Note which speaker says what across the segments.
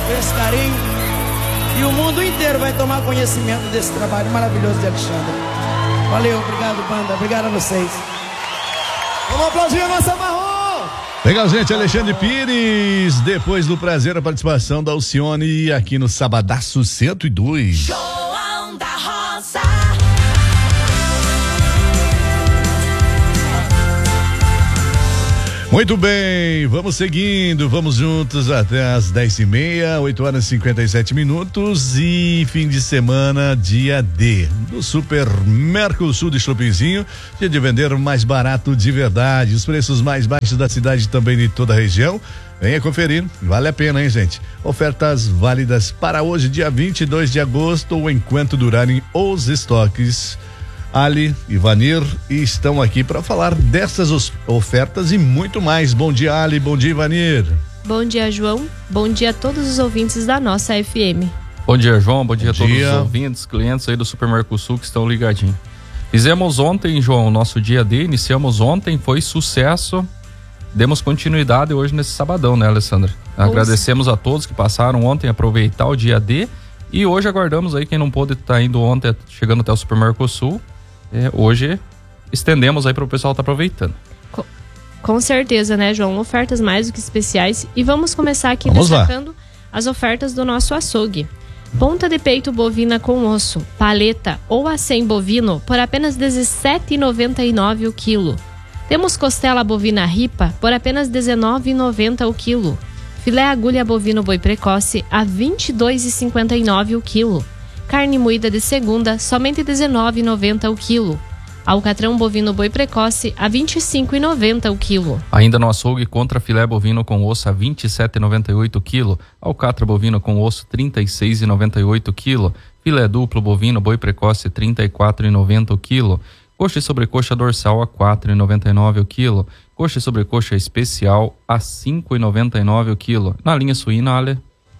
Speaker 1: por esse carinho. E o mundo inteiro vai tomar conhecimento desse trabalho maravilhoso de Alexandre. Valeu, obrigado, banda. Obrigado a vocês.
Speaker 2: Vamos aplaudir a nossa Marrom.
Speaker 3: Legal, gente. Alexandre Pires. Depois do prazer, a participação da Alcione aqui no Sabadaço 102.
Speaker 4: João da Rosa.
Speaker 3: Muito bem, vamos seguindo, vamos juntos até as 10h30, 8h57 e fim de semana, dia D, do Super Mercosul de Shoppingzinho, dia de vender mais barato de verdade, os preços mais baixos da cidade também de toda a região. Venha conferir, vale a pena, hein, gente? Ofertas válidas para hoje, dia 22 de agosto, ou enquanto durarem os estoques. Ali e Vanir estão aqui para falar dessas ofertas e muito mais. Bom dia, Ali. Bom dia, Vanir.
Speaker 5: Bom dia, João. Bom dia a todos os ouvintes da nossa FM.
Speaker 6: Bom dia, João. Bom dia a todos os ouvintes, clientes aí do Super Mercosul que estão ligadinhos. Fizemos ontem, João, o nosso dia D. Iniciamos ontem, foi sucesso. Demos continuidade hoje nesse sabadão, né, Alessandra? Agradecemos a todos que passaram ontem a aproveitar o dia D. E hoje aguardamos aí quem não pôde estar indo ontem, chegando até o Super Mercosul. Hoje estendemos aí para o pessoal estar aproveitando.
Speaker 5: Com certeza, né, João? Ofertas mais do que especiais. E vamos começar aqui destacando as ofertas do nosso açougue. Ponta de peito bovina com osso, paleta ou acém bovino por apenas R$ 17,99 o quilo. Temos costela bovina ripa por apenas R$ 19,90 o quilo. Filé agulha bovino boi precoce a R$ 22,59 o quilo. Carne moída de segunda, somente R$ 19,90 o quilo. Alcatrão bovino boi precoce a R$ 25,90 o quilo.
Speaker 6: Ainda no açougue, contra filé bovino com osso a R$ 27,98 o quilo. Alcatra bovino com osso R$ 36,98 o quilo. Filé duplo bovino boi precoce R$ 34,90 o quilo. Coxa e sobrecoxa dorsal a R$ 4,99 o quilo. Coxa e sobrecoxa especial a R$ 5,99 o quilo. Na linha suína, olha...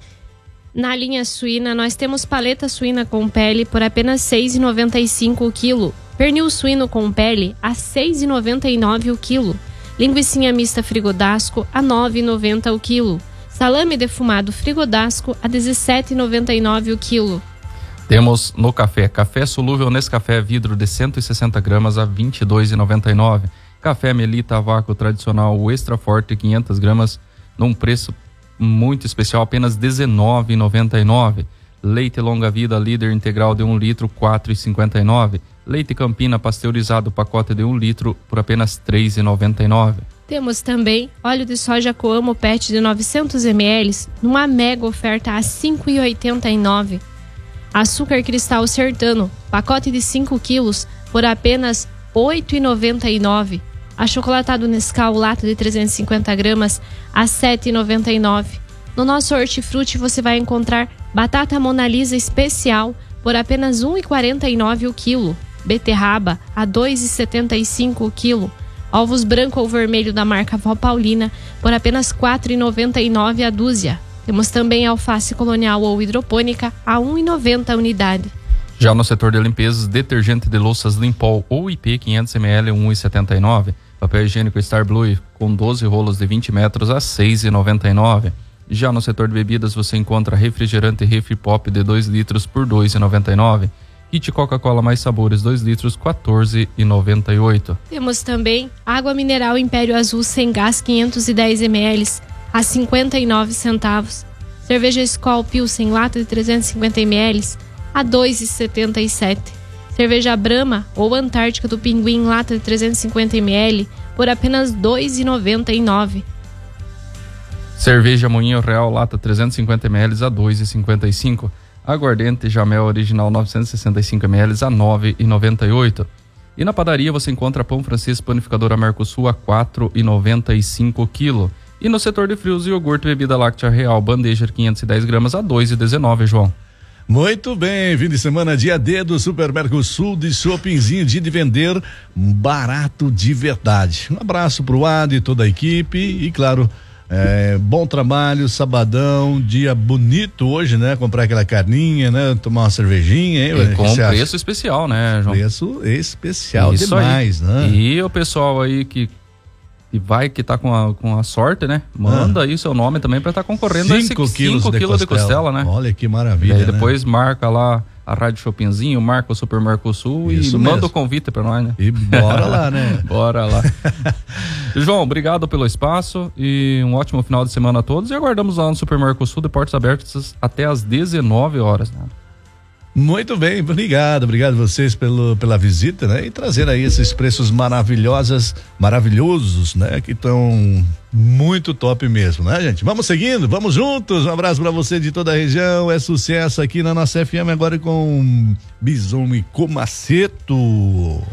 Speaker 5: Na linha suína, nós temos paleta suína com pele por apenas R$ 6,95 o quilo. Pernil suíno com pele a R$ 6,99 o quilo. Linguicinha mista frigodasco a R$ 9,90 o quilo. Salame defumado frigodasco a R$ 17,99 o quilo.
Speaker 6: Temos no café solúvel Nescafé vidro de 160 gramas a R$ 22,99. Café Melita a vácuo tradicional extra forte 500 gramas num preço muito especial, apenas R$ 19,99. Leite longa vida líder integral de 1 litro, R$ 4,59. Leite Campina pasteurizado pacote de 1 litro por apenas R$ 3,99.
Speaker 5: Temos também óleo de soja Coamo PET de 900 ml numa mega oferta a R$ 5,89. Açúcar cristal Sertano, pacote de 5 quilos por apenas R$ 8,99. Achocolatado Nescau, lata de 350 gramas, a R$ 7,99. No nosso hortifruti você vai encontrar batata Mona Lisa especial por apenas R$ 1,49 o quilo. Beterraba a R$ 2,75 o quilo. Ovos branco ou vermelho da marca Vó Paulina por apenas R$ 4,99 a dúzia. Temos também alface colonial ou hidropônica a R$ 1,90 a unidade.
Speaker 6: Já no setor de limpezas, detergente de louças Limpol ou IP 500 ml R$ 1,79. Papel higiênico Star Blue com 12 rolos de 20 metros a R$ 6,99. Já no setor de bebidas você encontra refrigerante Refri Pop de 2 litros por R$ 2,99. Kit Coca-Cola mais sabores 2 litros R$ 14,98.
Speaker 5: Temos também água mineral Império Azul sem gás 510 ml a 59 centavos. Cerveja Skol Pilsen lata de 350 ml a R$ 2,77. Cerveja Brahma ou Antártica do Pinguim lata de 350 ml por apenas R$ 2,99.
Speaker 6: Cerveja Moinho Real lata 350 ml a R$ 2,55. Aguardente Jamel Original 965 ml a R$ 9,98. E na padaria você encontra pão francês panificadora Mercosul a R$ 4,95 o quilo. E no setor de frios, iogurte bebida láctea Real bandeja de 510 gramas a R$ 2,19, João.
Speaker 3: Muito bem, fim de semana, dia D do Super Mercosul de Shoppingzinho, dia de vender barato de verdade. Um abraço pro Adi e toda a equipe e, claro, bom trabalho, sabadão, dia bonito hoje, né? Comprar aquela carninha, né? Tomar uma cervejinha, hein?
Speaker 6: E com preço especial, né, João?
Speaker 3: Preço especial. Isso demais,
Speaker 6: aí,
Speaker 3: né?
Speaker 6: E o pessoal aí que e vai que tá com a sorte, né? Manda aí seu nome também pra estar concorrendo a esse 5 quilos de costela, né?
Speaker 3: Olha que maravilha,
Speaker 6: e aí depois marca lá a Rádio Shoppingzinho, marca o Super Mercosul e manda o convite pra nós, né?
Speaker 3: E bora lá, né?
Speaker 6: Bora lá. João, obrigado pelo espaço e um ótimo final de semana a todos e aguardamos lá no Super Mercosul de portas abertas até às 19 horas, né?
Speaker 3: Muito bem, obrigado vocês pela visita, né? E trazer aí esses preços maravilhosos, né? Que estão muito top mesmo, né, gente? Vamos seguindo, vamos juntos. Um abraço pra você de toda a região. É sucesso aqui na nossa FM agora com Bison e Comaceto.